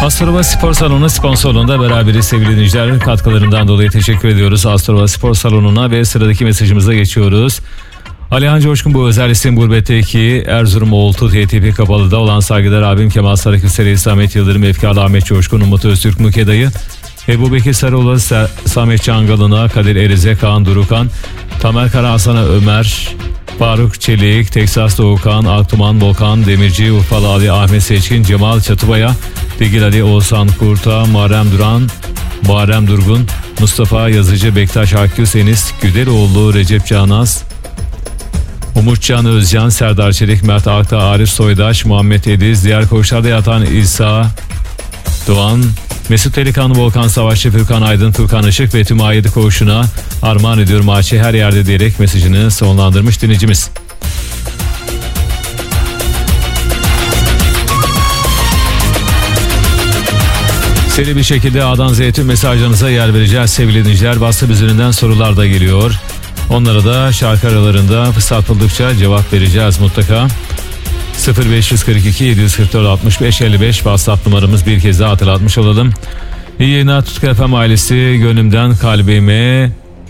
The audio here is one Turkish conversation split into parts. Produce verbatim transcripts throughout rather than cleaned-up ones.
Astrova Spor Salonu sponsorluğunda beraberiz sevgili dinleyiciler. Katkılarından dolayı teşekkür ediyoruz Astrova Spor Salonu'na ve sıradaki mesajımıza geçiyoruz. Alihan Coşkun, bu özel isim gurbetteki Erzurum Oğultu T T P Kapalı'da olan saygıdeğer abim Kemal Sarıküseri, İslamet Yıldırım, Efkarlı Ahmet Coşkun, Umut Öztürk, Mukedayı, Ebu Bekir Sarıoğlu, Samet Cangalına, Kadir Erize, Kaan Durukan, Tamer Kara, Hasan Ömer, Faruk Çelik, Teksas Doğukan, Aktuman Volkan Demirci, Urfalı Ali, Ahmet Seçkin, Cemal Çatıbaya, Digil Ali, Oğuzhan Kurta, Muharrem Duran, Muharrem Durgun, Mustafa Yazıcı, Bektaş Hakkü, Enis Güderoğlu, Recep Canaz, Umutcan Özcan, Serdar Çelik, Mert Akta, Arif Soydaş, Muhammed Ediz, diğer koğuşlarda yatan İsa Doğan, Mesut Elikan, Volkan Savaşçı, Furkan Aydın, Furkan Işık ve tüm A yedi koğuşuna armağan ediyorum maçı her yerde diyerek mesajını sonlandırmış dinleyicimiz. Seri bir şekilde A'dan Z'ye tüm mesajlarınıza yer vereceğiz sevgili dinleyiciler. WhatsApp üzerinden sorular da geliyor. Onlara da şarkı aralarında fırsat buldukça cevap vereceğiz mutlaka. sıfır beş kırk iki yedi kırk dört altmış beş elli beş WhatsApp numaramız, bir kez daha hatırlatmış olalım. İyi yayınlar Tutku F M ailesi, gönlümden kalbime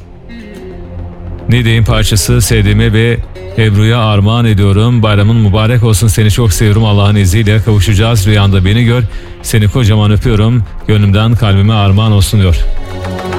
ne diyeyim parçası sevdiğime ve Ebru'ya armağan ediyorum. Bayramın mübarek olsun, seni çok seviyorum, Allah'ın izniyle kavuşacağız, rüyanda beni gör, seni kocaman öpüyorum, gönlümden kalbime armağan olsun diyor.